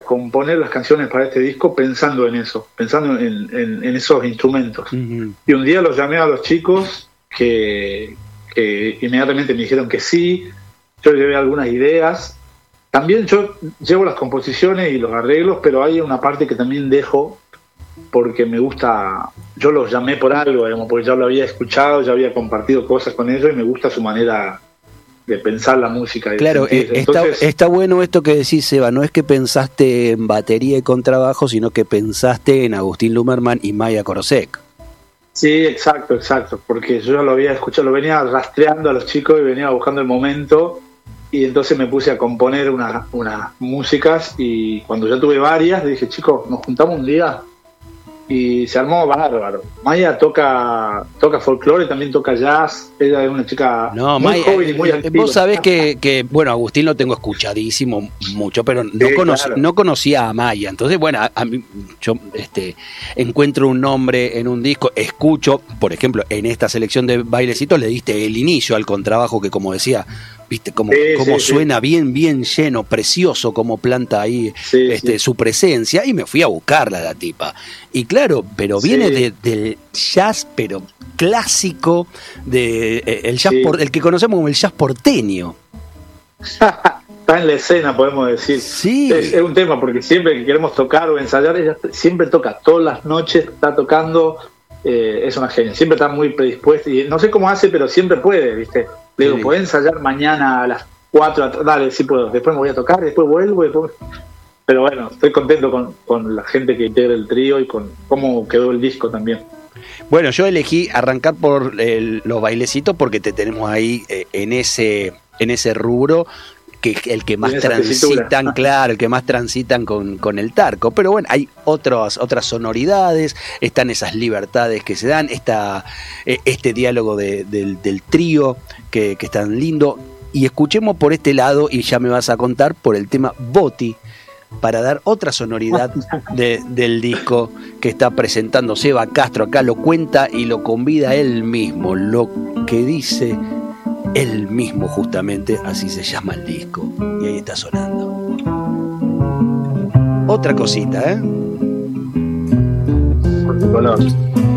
componer las canciones para este disco pensando en eso, pensando en esos instrumentos. Uh-huh. Y un día los llamé a los chicos que inmediatamente me dijeron que sí. Yo llevé algunas ideas. También yo llevo las composiciones y los arreglos, pero hay una parte que también dejo porque me gusta. Yo los llamé por algo, digamos, porque ya lo había escuchado, ya había compartido cosas con ellos y me gusta su manera de pensar la música. Claro, entonces, está bueno esto que decís, Seba, no es que pensaste en batería y contrabajo, sino que pensaste en Agustín Lumerman y Maya Korosek. Sí, exacto, porque yo ya lo había escuchado, lo venía rastreando a los chicos y venía buscando el momento, y entonces me puse a componer unas músicas, y cuando ya tuve varias, dije, chicos, nos juntamos un día, y se armó bárbaro. Maya toca folclore, también toca jazz. Ella es una chica muy Maya, joven y muy activa. Vos sabés que bueno, Agustín lo tengo escuchadísimo mucho, pero no conocía a Maya. Entonces, bueno, a mí, yo encuentro un nombre en un disco, escucho, por ejemplo, en esta selección de bailecitos le diste el inicio al contrabajo que, como decía, viste cómo suena bien lleno, precioso, como planta ahí su presencia, y me fui a buscarla la tipa. Y claro, pero viene del jazz, pero clásico, el jazz el que conocemos como el jazz porteño. Está en la escena, podemos decir. Sí. Es un tema, porque siempre que queremos tocar o ensayar, ella siempre toca, todas las noches está tocando, es una genia, siempre está muy predispuesta, y no sé cómo hace, pero siempre puede, ¿viste? Le digo, ¿podés ensayar mañana a las 4? Dale, sí puedo. Después me voy a tocar, después vuelvo. Pero bueno, estoy contento con la gente que integra el trío y con cómo quedó el disco también. Bueno, yo elegí arrancar por los bailecitos porque te tenemos ahí en ese rubro, que el que más transitan, claro, el que más transitan con el Tarco. Pero bueno, hay otras sonoridades, están esas libertades que se dan, este diálogo del trío que es tan lindo. Y escuchemos por este lado, y ya me vas a contar, por el tema Boti, para dar otra sonoridad del disco que está presentando Seba Castro. Acá lo cuenta y lo convida él mismo, lo que dice él mismo, justamente así se llama el disco, y ahí está sonando otra cosita, Por tu color.